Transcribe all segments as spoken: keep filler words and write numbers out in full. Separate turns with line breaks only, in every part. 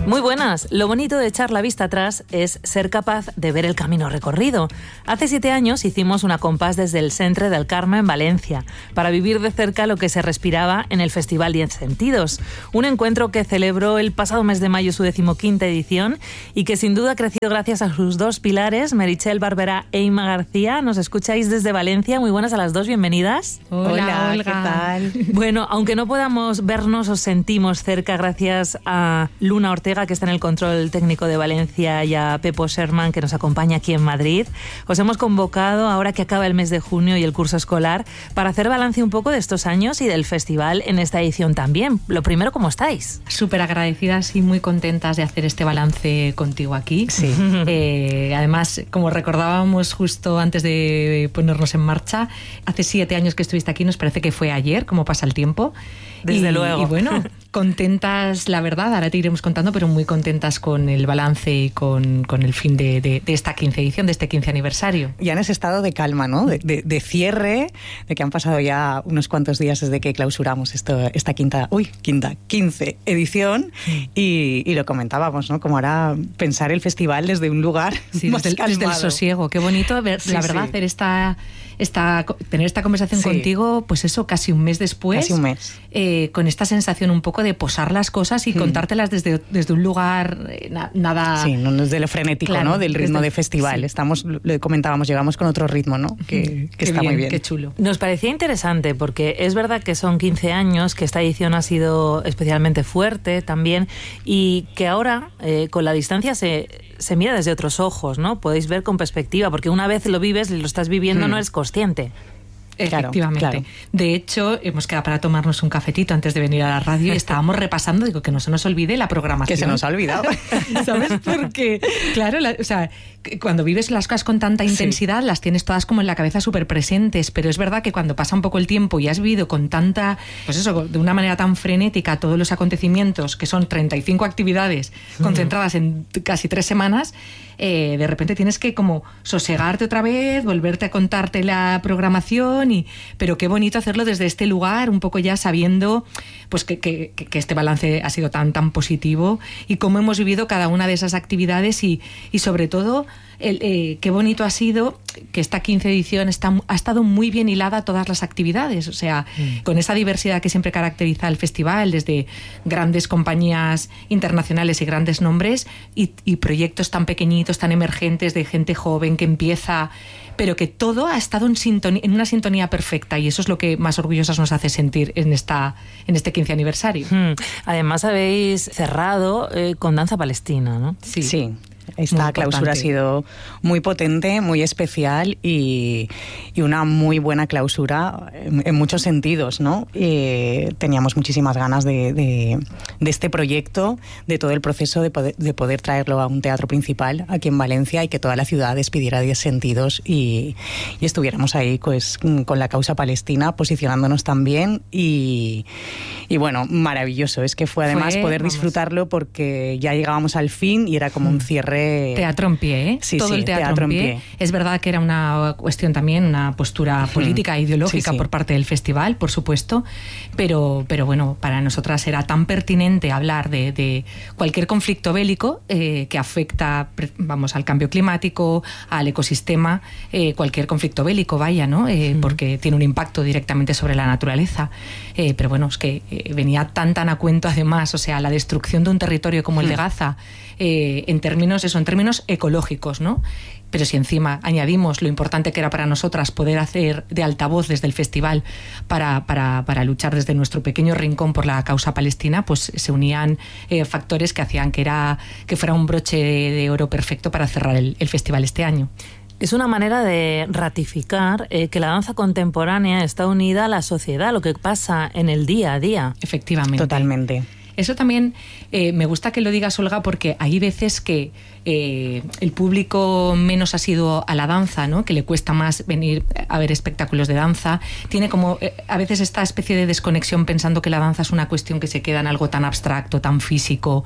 Muy buenas. Lo bonito de echar la vista atrás es ser capaz de ver el camino recorrido. Hace siete años hicimos una compás desde el Centre del Carme en Valencia para vivir de cerca lo que se respiraba en el Festival Diez Sentidos. Un encuentro que celebró el pasado mes de mayo su decimoquinta edición y que sin duda ha crecido gracias a sus dos pilares, Meritxell Barberá e Inma García. Nos escucháis desde Valencia. Muy buenas a las dos, bienvenidas.
Hola,
Hola,
Olga.
¿qué tal?
Bueno, aunque no podamos vernos, os sentimos cerca gracias a Luna Ortega, que está en el control técnico de Valencia, y a Pepo Sherman, que nos acompaña aquí en Madrid. Os hemos convocado, ahora que acaba el mes de junio y el curso escolar, para hacer balance un poco de estos años y del festival en esta edición también. Lo primero, ¿cómo estáis?
Súper agradecidas y muy contentas de hacer este balance contigo aquí.
Sí.
Eh, además, como recordábamos justo antes de ponernos en marcha, hace siete años que estuviste aquí, nos parece que fue ayer, como pasa el tiempo.
Desde
y,
luego.
Y bueno, contentas, la verdad, ahora te iremos contando, pero muy contentas con el balance y con, con el fin de, de, de esta quince edición, de este quince aniversario.
Ya en ese estado de calma, ¿no? De, de, de cierre, de que han pasado ya unos cuantos días desde que clausuramos esto, esta quinta, uy, quinta, quince edición, y, y lo comentábamos, ¿no? Como ahora pensar el festival desde un lugar
Sí,
más
desde, el,
calmado.
desde el sosiego. Qué bonito, ver,
Sí,
la verdad,
sí.
hacer esta, esta, tener esta conversación
Sí.
contigo, pues eso, casi un mes después.
Casi un mes.
Eh, con esta sensación un poco de posar las cosas y
Mm.
contártelas desde, desde un lugar eh, na- nada...
Sí, no es de lo frenético,
Claro,
¿no? Del ritmo
desde-
de festival.
sí.
Estamos, lo comentábamos, llegamos con otro ritmo, ¿no? Que, que
Qué
está muy bien.
Qué chulo.
Nos parecía interesante porque es verdad que son quince años, que esta edición ha sido especialmente fuerte también y que ahora eh, con la distancia se, se mira desde otros ojos, ¿no? Podéis ver con perspectiva, porque una vez lo vives, lo estás viviendo,
Mm.
no eres consciente.
Claro,
Efectivamente.
claro.
De hecho, hemos quedado para tomarnos un cafetito antes de venir a la radio y estábamos repasando, digo, que no se nos olvide la programación.
Que se nos ha olvidado.
¿Sabes? Porque, claro, la- o sea, que cuando vives las cosas con tanta
Sí.
intensidad, las tienes todas como en la cabeza súper presentes, pero es verdad que cuando pasa un poco el tiempo y has vivido con tanta, pues eso, de una manera tan frenética todos los acontecimientos, que son treinta y cinco actividades concentradas en t- casi tres semanas, eh, de repente tienes que como sosegarte otra vez, volverte a contarte la programación, y pero qué bonito hacerlo desde este lugar, un poco ya sabiendo pues que, que, que este balance ha sido tan, tan positivo y cómo hemos vivido cada una de esas actividades y, y sobre todo el, eh, qué bonito ha sido que esta quince edición está, ha estado muy bien hilada a todas las actividades, o sea, mm. con esa diversidad que siempre caracteriza al festival, desde grandes compañías internacionales y grandes nombres y, y proyectos tan pequeñitos, tan emergentes, de gente joven que empieza, pero que todo ha estado en, sintonía, en una sintonía perfecta, y eso es lo que más orgullosas nos hace sentir en, esta, en este quince aniversario.
Hmm. Además habéis cerrado eh, con danza palestina, ¿no?
Sí. sí. Esta
Muy
clausura ha
importante.
sido muy potente, muy especial y, y una muy buena clausura en, en muchos sentidos, ¿no? Eh, teníamos muchísimas ganas de, de, de este proyecto, de todo el proceso de poder, de poder traerlo a un teatro principal aquí en Valencia y que toda la ciudad despidiera Diez Sentidos y, y estuviéramos ahí pues, con la causa palestina, posicionándonos también y, y bueno, maravilloso. Es que fue además
Fue,
poder
vamos.
disfrutarlo porque ya llegábamos al fin y era como un cierre.
Teatro en pie, ¿eh?
Sí,
todo
sí,
el teatro,
teatro
en,
en
pie.
pie.
Es verdad que era una cuestión también, una postura política,
Mm.
ideológica
Sí, sí.
por parte del festival, por supuesto, pero, pero bueno, para nosotras era tan pertinente hablar de, de cualquier conflicto bélico eh, que afecta, vamos, al cambio climático, al ecosistema, eh, cualquier conflicto bélico, vaya, ¿no? Eh,
Mm.
porque tiene un impacto directamente sobre la naturaleza. Eh, pero bueno, es que eh, venía tan tan a cuento además, o sea, la destrucción de un territorio como el de Gaza, eh, en términos, eso, en términos ecológicos, ¿no? Pero si encima añadimos lo importante que era para nosotras poder hacer de altavoz desde el festival para, para, para luchar desde nuestro pequeño rincón por la causa palestina, pues se unían eh, factores que hacían que, era, que fuera un broche de, de oro perfecto para cerrar el, el festival este año.
Es una manera de ratificar eh, que la danza contemporánea está unida a la sociedad, lo que pasa en el día a día.
Efectivamente.
Totalmente.
Eso también eh, me gusta que lo digas, Olga, porque hay veces que eh, el público menos asiduo a la danza, ¿no? Que le cuesta más venir a ver espectáculos de danza, tiene como eh, a veces esta especie de desconexión pensando que la danza es una cuestión que se queda en algo tan abstracto, tan físico.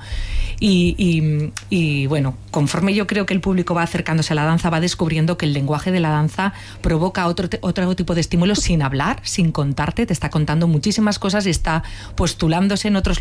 Y, y, y bueno, conforme yo creo que el público va acercándose a la danza, va descubriendo que el lenguaje de la danza provoca otro, otro tipo de estímulos sin hablar, sin contarte, te está contando muchísimas cosas y está postulándose en otros lugares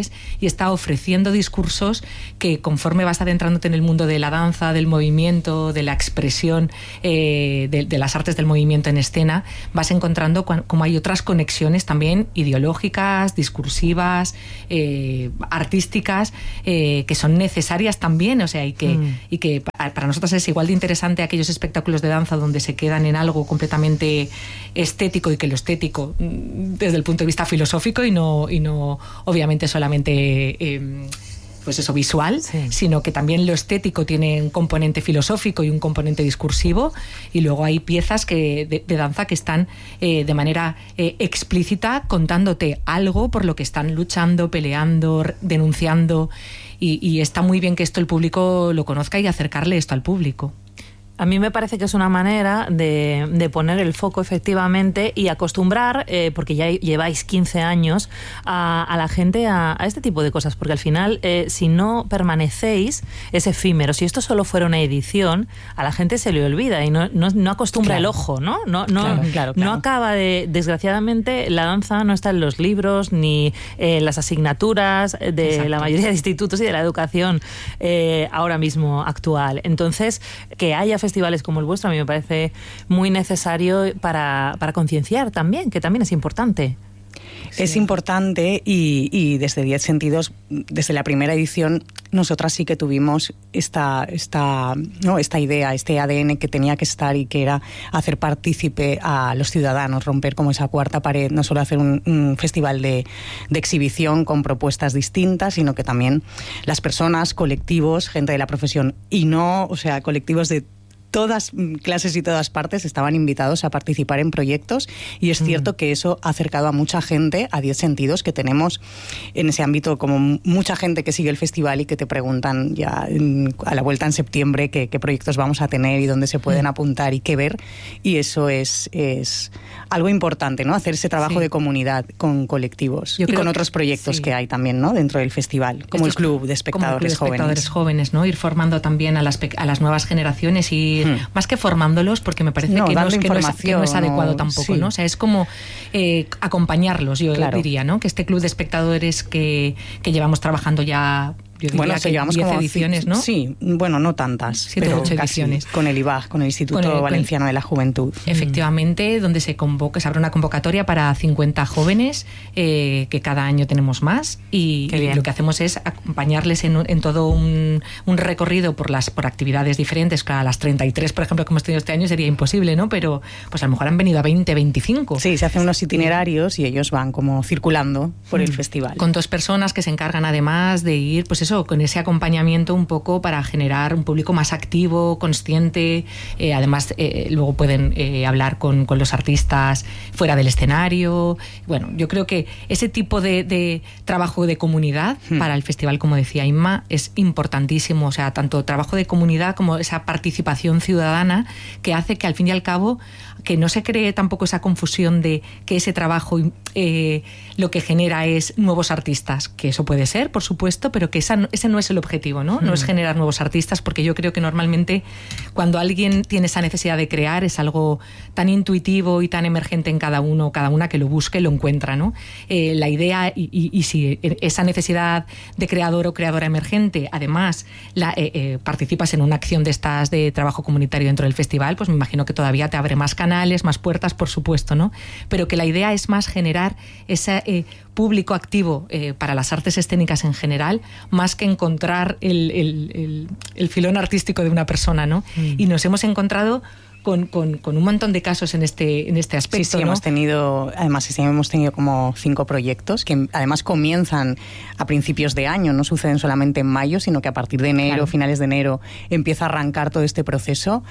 festivales y está ofreciendo discursos que, conforme vas adentrándote en el mundo de la danza, del movimiento, de la expresión, eh, de, de las artes del movimiento en escena, vas encontrando como hay otras conexiones también ideológicas, discursivas, eh, artísticas, eh, que son necesarias también, o sea, y que, mm. y que para nosotros es igual de interesante aquellos espectáculos de danza donde se quedan en algo completamente estético, y que lo estético desde el punto de vista filosófico y no, y no obviamente solamente eh, pues eso, visual, sí. sino que también lo estético tiene un componente filosófico y un componente discursivo, y luego hay piezas que, de, de danza que están eh, de manera eh, explícita contándote algo por lo que están luchando, peleando, denunciando, y, y está muy bien que esto el público lo conozca y acercarle esto al público.
A mí me parece que es una manera de, de poner el foco efectivamente y acostumbrar, eh, porque ya lleváis quince años, a, a la gente a, a este tipo de cosas, porque al final, eh, si no permanecéis, es efímero. Si esto solo fuera una edición, a la gente se le olvida y no, no, no acostumbra claro. el ojo, ¿no? No, no, claro, claro, claro. no acaba de... Desgraciadamente, la danza no está en los libros ni en las asignaturas de Exacto. la mayoría de institutos y de la educación eh, ahora mismo actual. Entonces, que haya festivales como el vuestro a mí me parece muy necesario para, para concienciar también, que también es importante.
Sí. Es importante y, y desde diez sentidos, desde la primera edición, nosotras sí que tuvimos esta, esta, ¿no? esta idea, este A D N que tenía que estar y que era hacer partícipe a los ciudadanos, romper como esa cuarta pared, no solo hacer un, un festival de, de exhibición con propuestas distintas, sino que también las personas, colectivos, gente de la profesión y no, o sea, colectivos de todas clases y todas partes estaban invitados a participar en proyectos, y es mm. cierto que eso ha acercado a mucha gente a diez sentidos, que tenemos en ese ámbito como mucha gente que sigue el festival y que te preguntan ya a la vuelta en septiembre qué, qué proyectos vamos a tener y dónde se pueden mm. apuntar y qué ver, y eso es, es algo importante, ¿no? Hacer ese trabajo sí. de comunidad con colectivos Yo y con otros proyectos que, sí. que hay también, ¿no? Dentro del festival, como Esto el club de espectadores
como el club de espectadores jóvenes. jóvenes, ¿no? Ir formando también a las, a las nuevas generaciones y Hmm. más que formándolos, porque me parece no, que, no es, que, no es, que no es adecuado tampoco, sí. ¿no? O sea, es como eh, acompañarlos, yo claro. diría, ¿no? Que este club de espectadores que, que llevamos trabajando ya... Yo diría
bueno,
que
llevamos
diez
como
ediciones, ¿no?
Sí, bueno, no tantas,
siete,
pero
ocho
casi,
ediciones.
Con el I B A G, con el Instituto
con el,
Valenciano
con,
de la Juventud.
Efectivamente, donde se convoca, se abre una convocatoria para cincuenta jóvenes, eh, que cada año tenemos más, y, y lo que hacemos es acompañarles en, en todo un, un recorrido por las por actividades diferentes. Claro, a las treinta y tres, por ejemplo, que hemos tenido este año sería imposible, ¿no? Pero pues a lo mejor han venido a veinte, veinticinco.
Sí, se hacen unos itinerarios y ellos van como circulando por mm. el festival.
Con dos personas que se encargan además de ir, pues eso, con ese acompañamiento un poco para generar un público más activo, consciente, eh, además eh, luego pueden eh, hablar con, con los artistas fuera del escenario. Bueno, yo creo que ese tipo de, de trabajo de comunidad hmm. para el festival, como decía Inma, es importantísimo, o sea, tanto trabajo de comunidad como esa participación ciudadana que hace que al fin y al cabo que no se cree tampoco esa confusión de que ese trabajo eh, lo que genera es nuevos artistas, que eso puede ser, por supuesto, pero que esa, ese no es el objetivo, ¿no? No mm. es generar nuevos artistas, porque yo creo que normalmente cuando alguien tiene esa necesidad de crear es algo tan intuitivo y tan emergente en cada uno, cada una, que lo busca y lo encuentra, ¿no? Eh, la idea, y, y, y si esa necesidad de creador o creadora emergente, además la, eh, eh, participas en una acción de estas de trabajo comunitario dentro del festival, pues me imagino que todavía te abre más canales, más puertas, por supuesto, ¿no? Pero que la idea es más generar ese eh, público activo eh, para las artes escénicas en general, más que encontrar el, el, el, el filón artístico de una persona, ¿no? Mm. Y nos hemos encontrado Con, con, con un montón de casos en este, en este aspecto.
Sí, sí,
¿no?
hemos tenido, además sí, hemos tenido como cinco proyectos que además comienzan a principios de año, no suceden solamente en mayo, sino que a partir de enero, claro. finales de enero, empieza a arrancar todo este proceso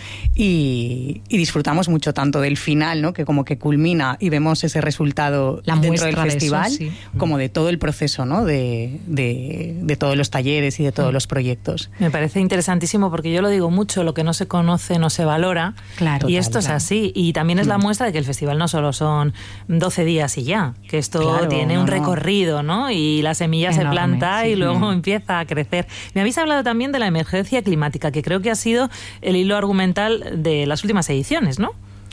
y, y disfrutamos mucho tanto del final, ¿no? Que como que culmina y vemos ese resultado
La
dentro del festival,
de eso, sí.
como de todo el proceso, ¿no? De, de, de todos los talleres y de todos mm. los proyectos.
Me parece interesantísimo porque yo lo digo mucho, lo que no se conoce no se valora.
Claro,
y esto
claro.
es así. Y también es la muestra de que el festival no solo son doce días y ya, que esto claro, tiene no, un recorrido, ¿no? Y la semilla Enorme, se planta sí. y luego mm. empieza a crecer. Me habéis hablado también de la emergencia climática, que creo que ha sido el hilo argumental de las últimas ediciones, ¿no?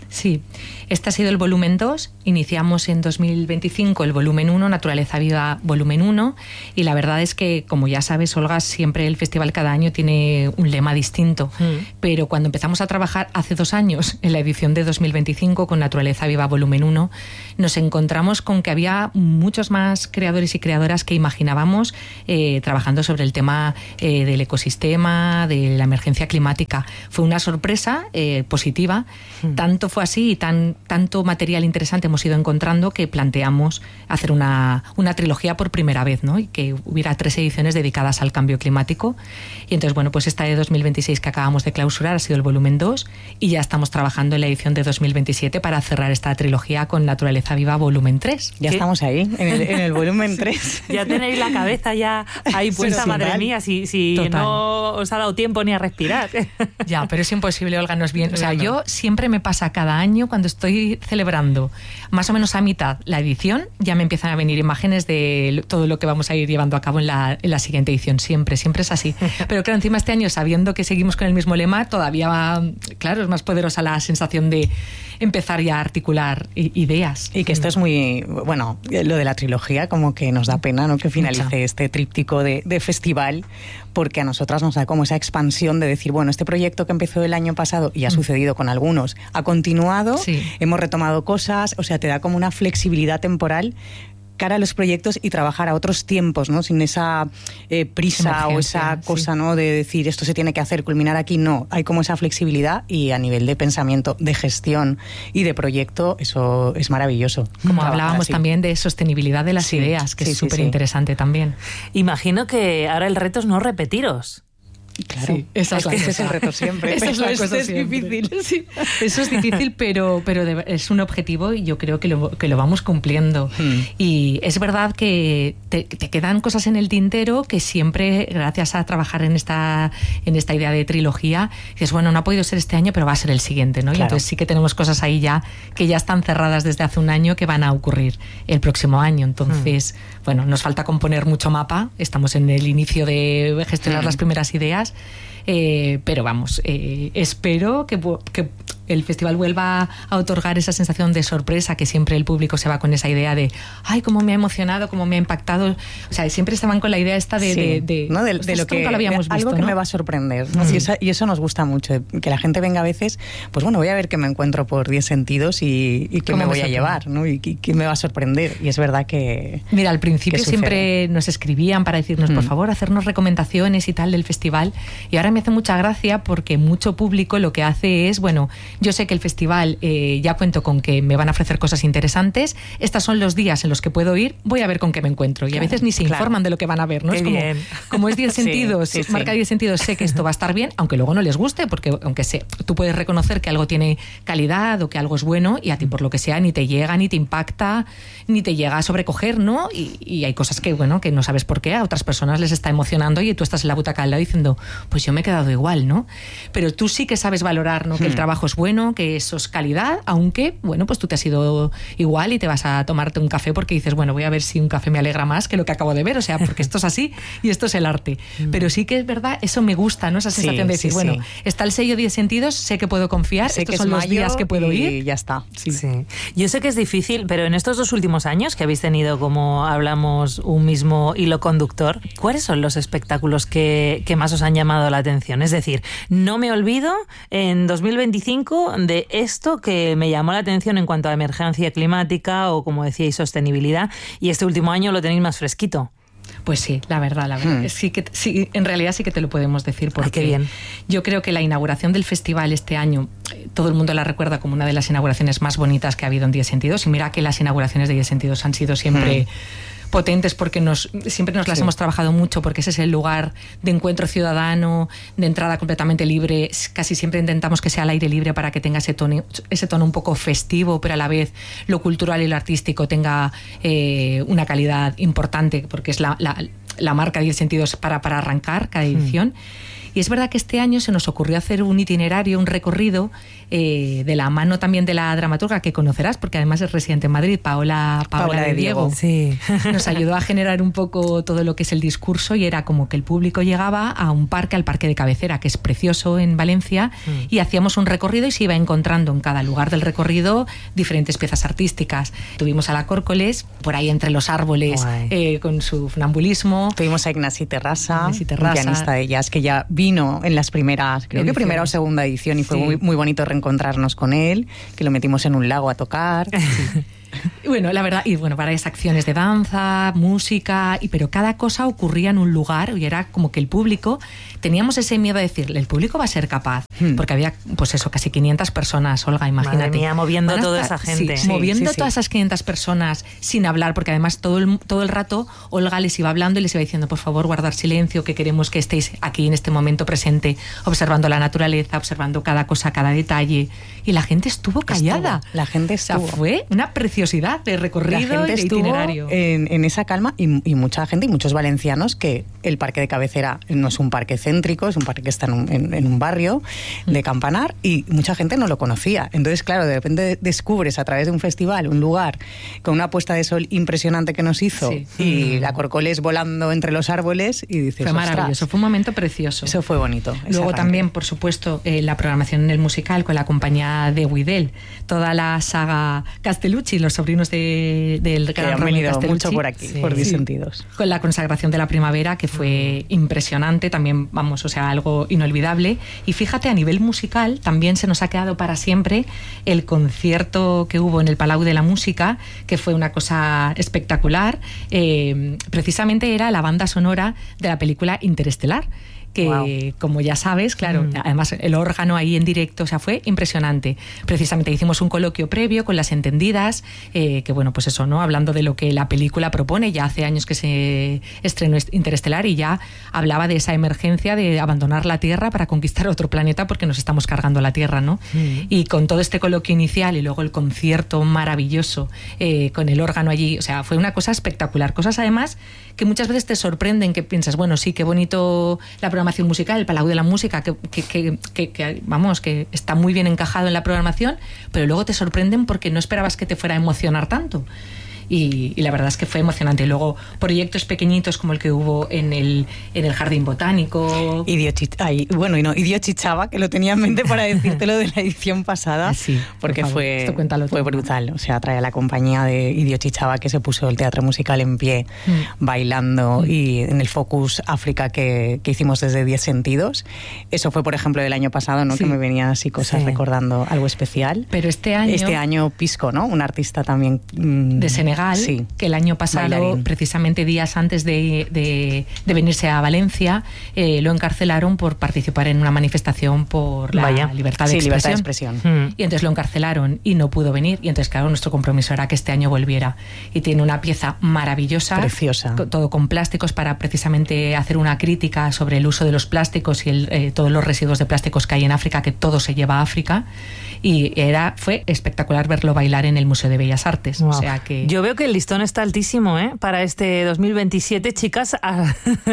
Sí, este ha sido el volumen dos. Iniciamos en dos mil veinticinco el volumen uno, Naturaleza Viva volumen uno, y la verdad es que, como ya sabes, Olga, siempre el festival cada año tiene un lema distinto, mm. pero cuando empezamos a trabajar hace dos años en la edición de dos mil veinticinco con Naturaleza Viva volumen uno, nos encontramos con que había muchos más creadores y creadoras que imaginábamos eh, trabajando sobre el tema eh, del ecosistema, de la emergencia climática. Fue una sorpresa eh, positiva, mm. tanto fue así y tan, tanto material interesante hemos ido encontrando que planteamos hacer una, una trilogía por primera vez, ¿no? Y que hubiera tres ediciones dedicadas al cambio climático. Y entonces, bueno, pues esta de dos mil veintiséis que acabamos de clausurar ha sido el volumen dos y ya estamos trabajando en la edición de dos mil veintisiete para cerrar esta trilogía con Naturaleza Viva volumen tres.
Ya ¿Qué? Estamos ahí, en el, en el volumen tres.
Ya tenéis la cabeza ya ahí puesta, sí, madre mía, si, si no os ha dado tiempo ni a respirar.
Ya, pero es imposible, Olga, no es bien. O sea, yo siempre me pasa cada año cuando estoy celebrando más o menos a mitad la edición, ya me empiezan a venir imágenes de todo lo que vamos a ir llevando a cabo en la, en la siguiente edición. Siempre, siempre es así. Pero claro, encima este año, sabiendo que seguimos con el mismo lema, todavía, claro, es más poderosa la sensación de empezar ya a articular ideas.
Y que esto es muy, bueno, lo de la trilogía como que nos da pena, ¿no?, que finalice Mucha. este tríptico de, de festival, porque a nosotras nos da como esa expansión de decir, bueno, este proyecto que empezó el año pasado y ha mm. sucedido con algunos, ha continuado, sí. hemos retomado cosas, o sea, te da como una flexibilidad temporal cara a los proyectos y trabajar a otros tiempos, ¿no? Sin esa eh, prisa o esa cosa, sí. ¿no?, de decir esto se tiene que hacer, culminar aquí. No, hay como esa flexibilidad y a nivel de pensamiento, de gestión y de proyecto, eso es maravilloso.
Como hablábamos así. También de sostenibilidad de las sí, ideas, que sí, es súper sí, interesante sí. también.
Imagino que ahora el reto es no repetiros.
Claro, sí, esa es la ese es el reto siempre.
Esa es la cosa es siempre. difícil. Sí. Eso es difícil, pero, pero de, es un objetivo y yo creo que lo, que lo vamos cumpliendo. Hmm. Y es verdad que te, te quedan cosas en el tintero que siempre, gracias a trabajar en esta, en esta idea de trilogía, dices, bueno, no ha podido ser este año, pero va a ser el siguiente, ¿no? Claro. Y entonces sí que tenemos cosas ahí ya que ya están cerradas desde hace un año que van a ocurrir el próximo año. Entonces, hmm. bueno, nos falta componer mucho mapa. Estamos en el inicio de gestionar hmm. las primeras ideas. Eh, pero vamos, eh, espero que, que el festival vuelva a otorgar esa sensación de sorpresa, que siempre el público se va con esa idea de ay, cómo me ha emocionado, cómo me ha impactado. O sea, siempre se van con la idea esta de, sí, de, de,
¿no? de, de lo que,
nunca lo habíamos
de
visto,
algo que
¿no?
me va a sorprender, ¿no? Mm. Y, eso, y eso nos gusta mucho, que la gente venga a veces, pues bueno, voy a ver qué me encuentro por diez sentidos y, y qué me voy a llevar, ¿no? Y qué me va a sorprender. Y es verdad que
mira, al principio siempre nos escribían para decirnos, mm. por favor, hacernos recomendaciones y tal del festival, y ahora me hace mucha gracia porque mucho público lo que hace es, bueno, yo sé que el festival Eh, ya cuento con que me van a ofrecer cosas interesantes, estos son los días en los que puedo ir, voy a ver con qué me encuentro. Y claro, a veces ni se claro. informan de lo que van a ver, ¿no?
Qué
es como,
bien.
como es diez sentidos, sí, sí, marca diez sentidos, sé que esto va a estar bien, aunque luego no les guste, porque aunque sé, tú puedes reconocer que algo tiene calidad o que algo es bueno y a ti por lo que sea ni te llega, ni te impacta, ni te llega a sobrecoger, ¿no? Y, y hay cosas que, bueno, que no sabes por qué, a otras personas les está emocionando y tú estás en la butaca al lado diciendo, pues yo me he quedado igual, ¿no? Pero tú sí que sabes valorar, ¿no? Que hmm. el trabajo es bueno, que eso es calidad, aunque, bueno, pues tú te has ido igual y te vas a tomarte un café porque dices, bueno, voy a ver si un café me alegra más que lo que acabo de ver, o sea, porque esto es así y esto es el arte. Pero sí que es verdad, eso me gusta, ¿no? Esa sensación sí, de decir, sí, bueno, sí. está el sello diez sentidos, sé que puedo confiar, sé estos que son los días que puedo ir.
Y ya está.
Sí. Sí. Yo sé que es difícil, pero en estos dos últimos años que habéis tenido, como hablamos, un mismo hilo conductor, ¿cuáles son los espectáculos que, que más os han llamado la atención? Es decir, no me olvido en dos mil veinticinco de esto que me llamó la atención en cuanto a emergencia climática o, como decíais, sostenibilidad, y este último año lo tenéis más fresquito.
Pues sí, la verdad, la verdad. Hmm. Sí que, sí, en realidad sí que te lo podemos decir, porque
Ay, qué bien.
Yo creo que la inauguración del festival este año, todo el mundo la recuerda como una de las inauguraciones más bonitas que ha habido en diez sentidos, y mira que las inauguraciones de diez sentidos han sido siempre... Hmm. potentes, porque nos siempre nos las sí. hemos trabajado mucho, porque ese es el lugar de encuentro ciudadano, de entrada completamente libre. Casi siempre intentamos que sea al aire libre para que tenga ese tono, ese tono un poco festivo, pero a la vez lo cultural y lo artístico tenga eh, una calidad importante, porque es la, la, la marca diez sentidos para, para arrancar cada edición. Mm. Y es verdad que este año se nos ocurrió hacer un itinerario, un recorrido, eh, de la mano también de la dramaturga que conocerás, porque además es residente en Madrid, Paola, Paola, Paola de, de Diego.
Sí.
Nos ayudó a generar un poco todo lo que es el discurso y era como que el público llegaba a un parque, al Parque de Cabecera, que es precioso en Valencia, mm. y hacíamos un recorrido y se iba encontrando en cada lugar del recorrido diferentes piezas artísticas. Tuvimos a la Córcoles, por ahí entre los árboles, eh, con su funambulismo.
Tuvimos a Ignasi Terrassa,
Ignasi Terrassa,
un pianista de jazz que ya vino en las primeras, creo edición. que primera o segunda edición, y fue sí. muy, muy bonito reencontrarnos con él, que lo metimos en un lago a tocar. Sí.
Bueno, la verdad, y bueno, varias acciones de danza, música, y pero cada cosa ocurría en un lugar y era como que el público, teníamos ese miedo de decir, el público va a ser capaz, hmm. porque había, pues eso, casi quinientas personas, Olga, imagínate.
Madre mía, moviendo a toda esa gente.
Sí,
sí,
moviendo
sí, sí.
todas esas quinientas personas sin hablar, porque además todo el, todo el rato Olga les iba hablando y les iba diciendo, por favor, guardar silencio, que queremos que estéis aquí en este momento presente, observando la naturaleza, observando cada cosa, cada detalle. Y la gente estuvo callada.
Estuvo, la gente estuvo.
O sea, fue una preciosidad de recorrido
la gente
y de
estuvo
itinerario.
En, en esa calma y, y mucha gente y muchos valencianos, que el Parque de Cabecera no es un parque céntrico, es un parque que está en un, en, en un barrio de Campanar, y mucha gente no lo conocía. Entonces, claro, de repente descubres a través de un festival un lugar con una puesta de sol impresionante que nos hizo, sí. y la Córcoles volando entre los árboles, y dices,
fue maravilloso,
ostras,
fue un momento precioso.
Eso fue bonito.
Luego también, por supuesto, eh, la programación en el musical con la compañía de Huidel, toda la saga Castellucci, los sobrinos de, del
que han venido mucho por aquí, sí. por disentidos.
Sí. Con la consagración de la primavera, que fue mm. impresionante, también, vamos, o sea, algo inolvidable. Y fíjate, a nivel musical, también se nos ha quedado para siempre el concierto que hubo en el Palau de la Música, que fue una cosa espectacular. Eh, precisamente era la banda sonora de la película Interestelar, que wow. como ya sabes, claro, mm. además el órgano ahí en directo, o sea, fue impresionante. Precisamente hicimos un coloquio previo con las entendidas, eh, que bueno, pues eso, ¿no? Hablando de lo que la película propone, ya hace años que se estrenó Interestelar y ya hablaba de esa emergencia de abandonar la Tierra para conquistar otro planeta porque nos estamos cargando la Tierra, ¿no? Mm. Y con todo este coloquio inicial y luego el concierto maravilloso, eh, con el órgano allí, o sea, fue una cosa espectacular. Cosas además que muchas veces te sorprenden, que piensas, bueno, sí, qué bonito la programación musical, el Palau de la Música, que, que, que, que, que vamos, que está muy bien encajado en la programación, pero luego te sorprenden porque no esperabas que te fuera a emocionar tanto. Y, y la verdad es que fue emocionante. Y luego proyectos pequeñitos como el que hubo en el, en el Jardín Botánico.
Y Dio Chich- ay, bueno, y no, y Dio Chichaba, que lo tenía en mente para decírtelo de la edición pasada,
sí,
porque
por
fue,
Esto cuéntalo
fue brutal. O sea, trae a la compañía de Idio Chichaba, que se puso el teatro musical en pie, mm. bailando, mm. y en el Focus África que, que hicimos desde Diez Sentidos. Eso fue, por ejemplo, del año pasado, ¿no? Sí. Que me venían así cosas, sí. recordando algo especial.
Pero este año...
Este año Pisco, ¿no? Un artista también... Mmm,
de Senegal.
Sí.
Que el año pasado, bailarín. precisamente días antes de, de, de venirse a Valencia, eh, lo encarcelaron por participar en una manifestación por la
Vaya.
libertad de
sí,
expresión.
Libertad de expresión.
Mm. Y entonces lo encarcelaron y no pudo venir. Y entonces, claro, nuestro compromiso era que este año volviera. Y tiene una pieza maravillosa.
Preciosa.
Todo con plásticos para precisamente hacer una crítica sobre el uso de los plásticos y el, eh, todos los residuos de plásticos que hay en África, que todo se lleva a África. Y era, fue espectacular verlo bailar en el Museo de Bellas Artes.
Wow.
O sea que...
Yo veo que el listón está altísimo, ¿eh? Para este dos mil veintisiete, chicas, a...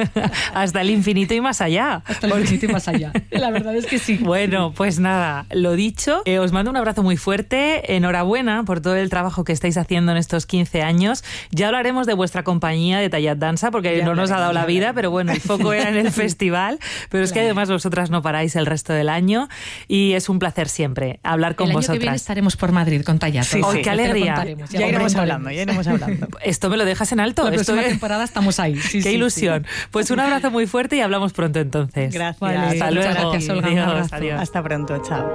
hasta el infinito y más allá.
Hasta el infinito y más allá. La verdad es que sí.
Bueno, pues nada, lo dicho, eh, os mando un abrazo muy fuerte. Enhorabuena por todo el trabajo que estáis haciendo en estos quince años. Ya hablaremos de vuestra compañía de Tallat Dansa, porque ya no nos ha dado la vida, pero bueno, el foco era en el festival. Pero es claro. que además vosotras no paráis el resto del año y es un placer siempre hablar con
el
vosotras.
El año que viene estaremos por Madrid con Tallat.
Sí,
¡Oh,
sí.
qué alegría!
Ya, ya iremos hablando, ya iremos hablando.
Esto me lo dejas en alto.
La próxima
Esto es...
temporada estamos ahí. Sí,
qué
sí,
ilusión.
Sí.
Pues un abrazo muy fuerte y hablamos pronto entonces.
Gracias.
Vale, hasta luego.
Gracias, Olga.
Adiós, adiós.
Hasta pronto, chao.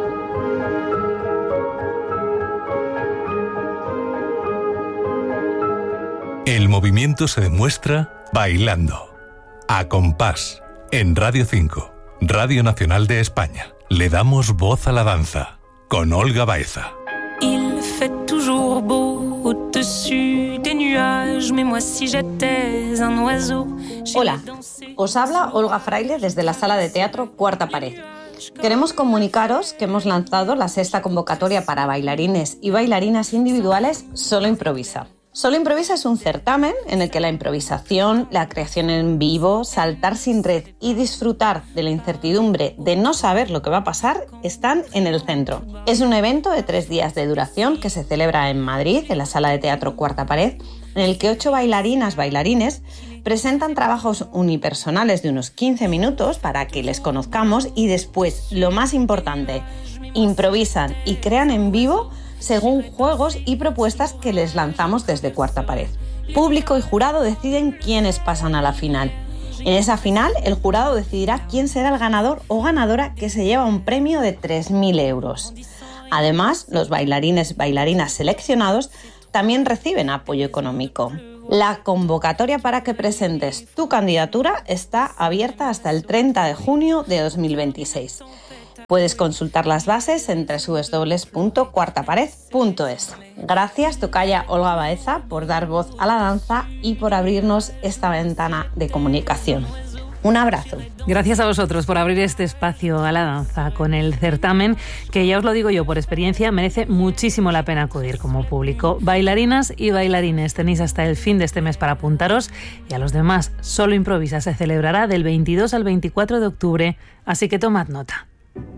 El movimiento se demuestra bailando. A compás. En Radio cinco, Radio Nacional de España. Le damos voz a la danza. Con Olga Baeza.
Il fait toujours beau au-dessus des nuages, mais moi si j'étais un oiseau.
Hola, os habla Olga Fraile desde la sala de teatro Cuarta Pared. Queremos comunicaros que hemos lanzado la sexta convocatoria para bailarines y bailarinas individuales Solo Improvisa. Solo Improvisa es un certamen en el que la improvisación, la creación en vivo, saltar sin red y disfrutar de la incertidumbre de no saber lo que va a pasar están en el centro. Es un evento de tres días de duración que se celebra en Madrid, en la Sala de Teatro Cuarta Pared, en el que ocho bailarinas, bailarines, presentan trabajos unipersonales de unos quince minutos para que les conozcamos y después, lo más importante, improvisan y crean en vivo según juegos y propuestas que les lanzamos desde Cuarta Pared. Público y jurado deciden quiénes pasan a la final. En esa final, el jurado decidirá quién será el ganador o ganadora que se lleva un premio de tres mil euros. Además, los bailarines bailarinas seleccionados también reciben apoyo económico. La convocatoria para que presentes tu candidatura está abierta hasta el treinta de junio de dos mil veintiséis. Puedes consultar las bases en doble u doble u doble u punto cuarta pared punto es. Gracias, tocaya Olga Baeza, por dar voz a la danza y por abrirnos esta ventana de comunicación. Un abrazo.
Gracias a vosotros por abrir este espacio a la danza con el certamen, que ya os lo digo yo por experiencia, merece muchísimo la pena acudir como público. Bailarinas y bailarines, tenéis hasta el fin de este mes para apuntaros, y a los demás, Solo Improvisa se celebrará del veintidós al veinticuatro de octubre, así que tomad nota.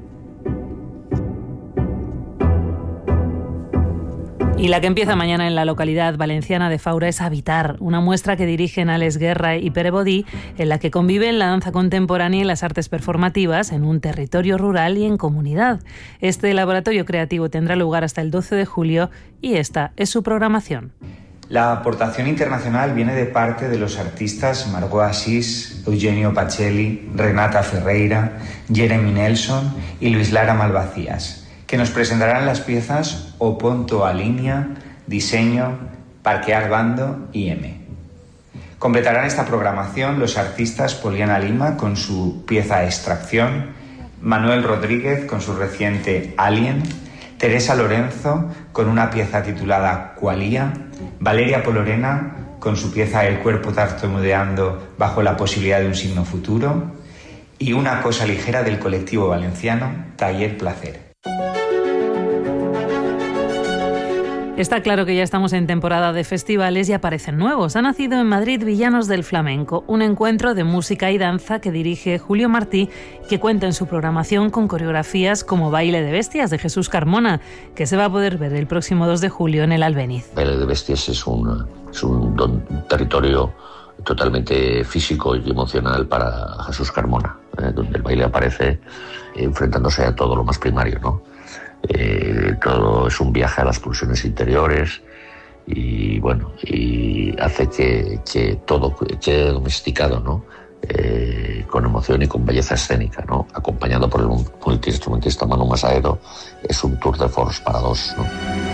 Y la que empieza mañana en la localidad valenciana de Faura es Habitar, una muestra que dirigen Alex Guerra y Pere Bodí, en la que conviven la danza contemporánea y las artes performativas en un territorio rural y en comunidad. Este laboratorio creativo tendrá lugar hasta el doce de julio y esta es su programación.
La aportación internacional viene de parte de los artistas Margot Asís, Eugenio Pacelli, Renata Ferreira, Jeremy Nelson y Luis Lara Malvacías, que nos presentarán las piezas O Ponto a Línea, Diseño, Parquear Bando y M. Completarán esta programación los artistas Poliana Lima con su pieza Extracción, Manuel Rodríguez con su reciente Alien, Teresa Lorenzo con una pieza titulada Qualia, Valeria Polorena con su pieza El cuerpo tartamudeando bajo la posibilidad de un signo futuro y Una cosa ligera del colectivo valenciano Taller Placer.
Está claro que ya estamos en temporada de festivales y aparecen nuevos. Ha nacido en Madrid Villanos del Flamenco, un encuentro de música y danza que dirige Julio Martí, que cuenta en su programación con coreografías como Baile de Bestias de Jesús Carmona, que se va a poder ver el próximo dos de julio en el Albéniz.
Baile de Bestias es un, es un, don, un territorio totalmente físico y emocional para Jesús Carmona, eh, donde el baile aparece enfrentándose a todo lo más primario, ¿no? Eh, todo es un viaje a las pulsiones interiores y bueno, y hace que, que todo quede domesticado, ¿no? Eh, con emoción y con belleza escénica, ¿no? Acompañado por el multiinstrumentista Manu Masaedo. Es un tour de force para dos, ¿no?